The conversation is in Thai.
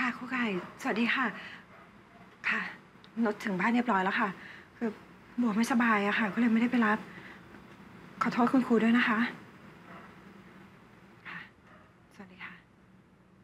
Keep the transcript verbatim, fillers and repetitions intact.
ค่ะครูไก่สวัสดีค่ะค่ะรถถึงบ้านเรียบร้อยแล้วค่ะคือบัวไม่สบายอะค่ะก็เลยไม่ได้ไปรับขอโทษคุณครูด้วยนะคะ